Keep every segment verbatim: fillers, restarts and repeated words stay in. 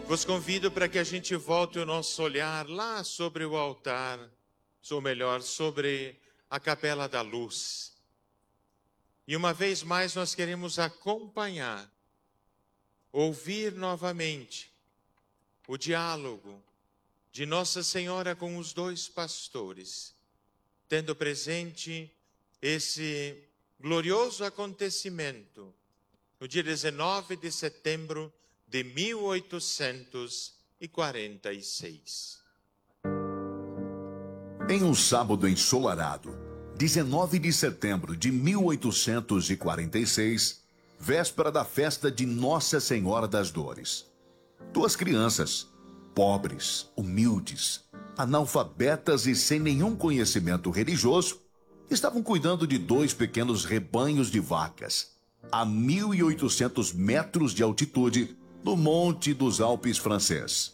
Vos convido para que a gente volte o nosso olhar lá sobre o altar, ou melhor, sobre a Capela da Luz. E uma vez mais nós queremos acompanhar, ouvir novamente o diálogo de Nossa Senhora com os dois pastores, tendo presente esse glorioso acontecimento no dia dezenove de setembro de mil oitocentos e quarenta e seis. Em um sábado ensolarado, dezenove de setembro de mil oitocentos e quarenta e seis, véspera da festa de Nossa Senhora das Dores, duas crianças, pobres, humildes, analfabetas e sem nenhum conhecimento religioso, estavam cuidando de dois pequenos rebanhos de vacas, a mil e oitocentos metros de altitude, no Monte dos Alpes francês.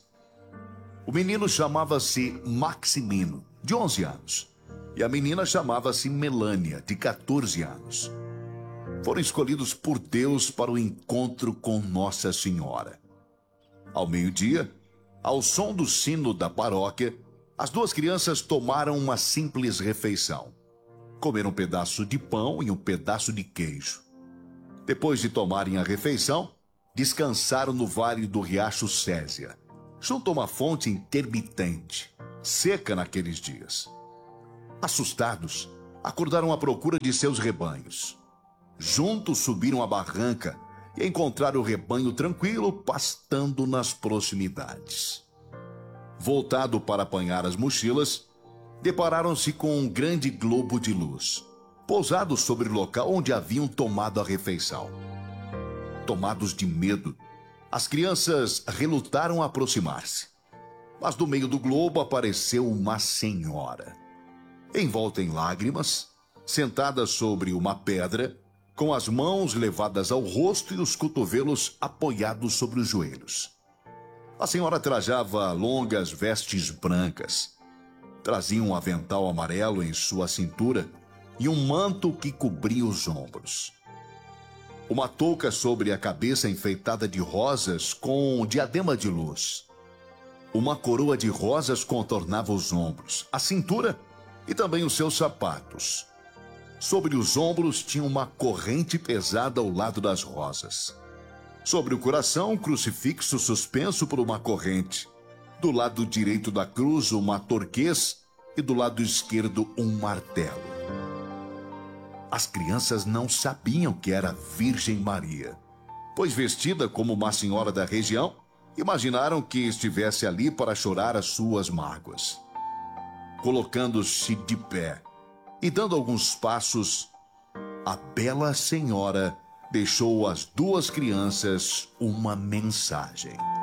O menino chamava-se Maximino, de onze anos, e a menina chamava-se Melânia, de quatorze anos. Foram escolhidos por Deus para o encontro com Nossa Senhora. Ao meio-dia, ao som do sino da paróquia, as duas crianças tomaram uma simples refeição. Comeram um pedaço de pão e um pedaço de queijo. Depois de tomarem a refeição, descansaram no vale do riacho Césia, junto a uma fonte intermitente, seca naqueles dias. Assustados, acordaram à procura de seus rebanhos. Juntos subiram a barranca e encontraram o rebanho tranquilo pastando nas proximidades. Voltado para apanhar as mochilas, depararam-se com um grande globo de luz, pousado sobre o local onde haviam tomado a refeição. Tomados de medo, as crianças relutaram a aproximar-se. Mas do meio do globo apareceu uma senhora, envolta em lágrimas, sentada sobre uma pedra, com as mãos levadas ao rosto e os cotovelos apoiados sobre os joelhos. A senhora trajava longas vestes brancas, trazia um avental amarelo em sua cintura e um manto que cobria os ombros. Uma touca sobre a cabeça enfeitada de rosas com um diadema de luz. Uma coroa de rosas contornava os ombros, a cintura e também os seus sapatos. Sobre os ombros tinha uma corrente pesada ao lado das rosas. Sobre o coração, um crucifixo suspenso por uma corrente. Do lado direito da cruz, uma torquês e do lado esquerdo, um martelo. As crianças não sabiam que era Virgem Maria, pois vestida como uma senhora da região, imaginaram que estivesse ali para chorar as suas mágoas. Colocando-se de pé e dando alguns passos, a bela senhora deixou às duas crianças uma mensagem.